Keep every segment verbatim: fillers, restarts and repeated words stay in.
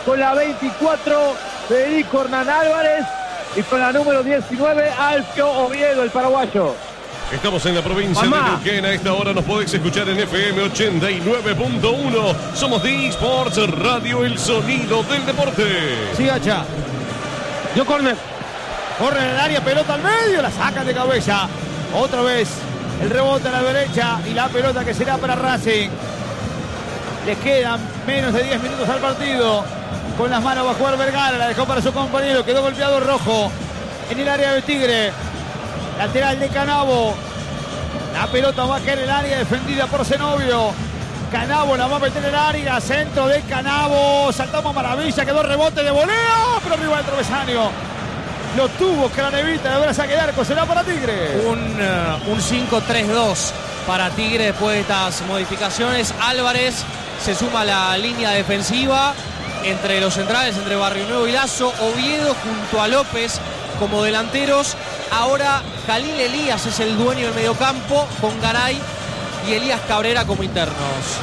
con la veinticuatro, Federico Hernán Álvarez, y con la número diecinueve, Alfio Oviedo, el paraguayo. Estamos en la provincia Mamá. de Neuquén. A esta hora nos podéis escuchar en F M ochenta y nueve punto uno. Somos de eSports Radio, el sonido del deporte. Sí, Hacha. Dio córner. Corre en el área, pelota al medio, la sacan de cabeza. Otra vez el rebote a la derecha y la pelota que será para Racing. Les quedan menos de diez minutos al partido. Con las manos va a jugar Vergara, la dejó para su compañero, quedó golpeado Rojo en el área de Tigre. Lateral de Canavo. La pelota va a caer en el área, defendida por Zenobio. Canavo la va a meter en el área, centro de Canavo. Saltamos maravilla, quedó rebote de voleo, pero arriba del travesaño. Lo tuvo Cranevita, de verdad saque de arco, será para Tigre. Un, uh, un cinco tres dos para Tigre después de estas modificaciones. Álvarez se suma a la línea defensiva entre los centrales, entre Barrio Nuevo y Lazo. Oviedo junto a López como delanteros. Ahora Jalil Elías es el dueño del mediocampo con Garay y Elías Cabrera como internos.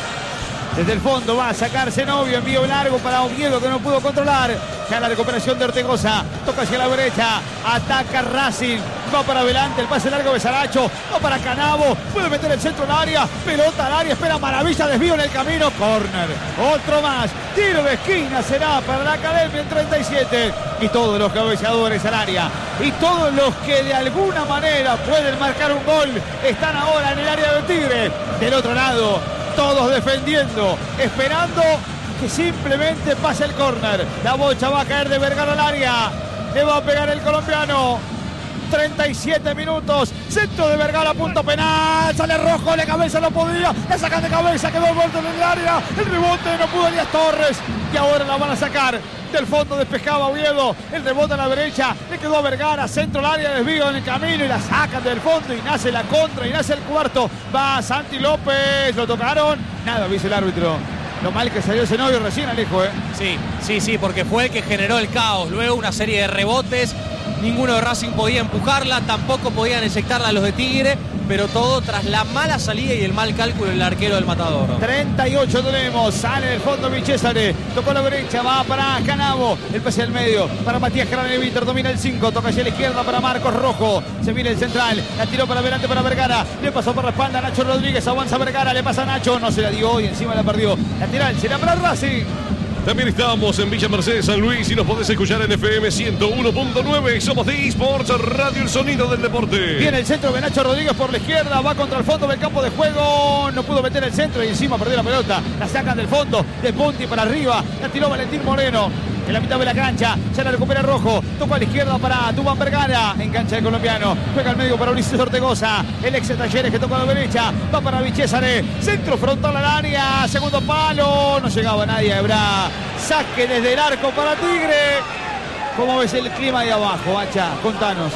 Desde el fondo va a sacar Zenobio, envío largo para Oviedo que no pudo controlar. Ya la recuperación de Ortegoza, toca hacia la derecha, ataca Racing, va para adelante, el pase largo de Saracho, va para Canavo, puede meter el centro al área, pelota al área, espera maravilla, desvío en el camino, córner, otro más, tiro de esquina será para la Academia en treinta y siete. Y todos los cabeceadores al área, y todos los que de alguna manera pueden marcar un gol, están ahora en el área del Tigre. Del otro lado, todos defendiendo, esperando que simplemente pase el córner. La bocha va a caer de Vergara al área. Le va a pegar el colombiano. treinta y siete minutos. Centro de Vergara, punto penal. Sale Rojo, de cabeza no podía. La sacan de cabeza, quedó el vuelto en el área. El rebote no pudo Elías Torres. Y ahora la van a sacar. Del fondo despejaba Oviedo. El rebote a la derecha. Le quedó a Vergara. Centro al área, desvío en el camino. Y la sacan del fondo. Y nace la contra. Y nace el cuarto. Va Santi López. Lo tocaron. Nada, dice el árbitro. Lo mal que salió Zenobio recién, Alejo, ¿eh? Sí, sí, sí, porque fue el que generó el caos. Luego una serie de rebotes. Ninguno de Racing podía empujarla. Tampoco podían inyectarla los de Tigre. Pero todo tras la mala salida y el mal cálculo del arquero del Matador. treinta y ocho tenemos. Sale del fondo Vichesare. Tocó la derecha. Va para Canavo. El pase al medio. Para Matías Craneviter. Domina el cinco. Toca hacia la izquierda para Marcos Rojo. Se viene el central. La tiró para adelante para Vergara. Le pasó por la espalda a Nacho Rodríguez. Avanza Vergara. Le pasa a Nacho. No se la dio y encima la perdió. Lateral. Será para Racing. También estamos en Villa Mercedes, San Luis, y nos podés escuchar en F M ciento uno punto nueve. Somos de eSports Radio, el sonido del deporte. Viene el centro de Nacho Rodríguez por la izquierda, va contra el fondo del campo de juego, no pudo meter el centro y encima perdió la pelota. La sacan del fondo, de Ponti para arriba, la tiró Valentín Moreno. En la mitad de la cancha, ya la recupera Rojo, toca a la izquierda para Dubán Vergara, engancha el colombiano, juega al medio para Ulises Ortegoza, el ex de Talleres que toca a la derecha, va para Vichesare, centro frontal al área, segundo palo, no llegaba nadie, Ebra, saque desde el arco para Tigre. ¿Cómo ves el clima ahí abajo, Hacha? Contanos.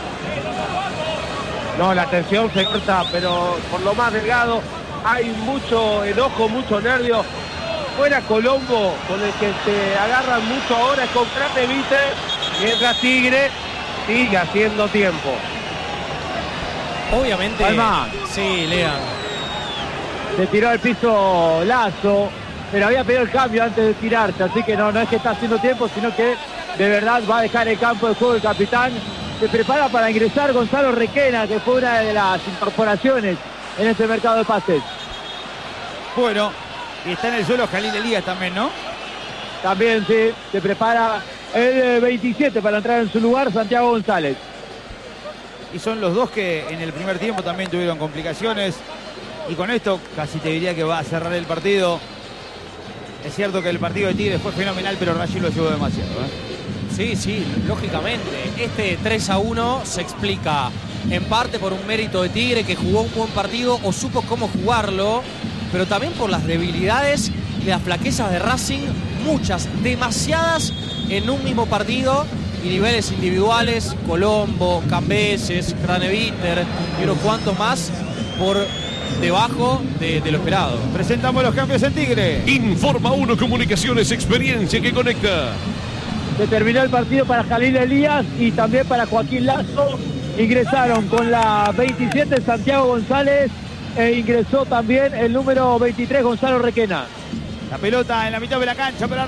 No, la tensión se corta, pero por lo más delgado hay mucho enojo, mucho nervio. Fuera Colombo, con el que se agarran mucho ahora es con Craneviter, mientras Tigre sigue haciendo tiempo. Obviamente. Palma. Sí, Lean. Se tiró al piso Lazo, pero había pedido el cambio antes de tirarse, así que no, no es que está haciendo tiempo, sino que de verdad va a dejar el campo de juego el capitán. Se prepara para ingresar Gonzalo Requena, que fue una de las incorporaciones en este mercado de pases. Bueno, y está en el suelo Jalil Elías también, ¿no? También, sí, se prepara el veintisiete para entrar en su lugar, Santiago González. Y son los dos que en el primer tiempo también tuvieron complicaciones. Y con esto casi te diría que va a cerrar el partido. Es cierto que el partido de Tigre fue fenomenal, pero Racing lo llevó demasiado, ¿eh? Sí, sí, lógicamente. Este tres a uno se explica en parte por un mérito de Tigre que jugó un buen partido o supo cómo jugarlo, pero también por las debilidades y las flaquezas de Racing, muchas, demasiadas en un mismo partido y niveles individuales, Colombo, Cambeses, Craneviter y unos cuantos más por debajo de, de lo esperado. Presentamos los cambios en Tigre. Informa uno Comunicaciones, experiencia que conecta. Se terminó el partido para Jalil Elías y también para Joaquín Lazo. Ingresaron con la veintisiete Santiago González e ingresó también el número veintitrés Gonzalo Requena. La pelota en la mitad de la cancha para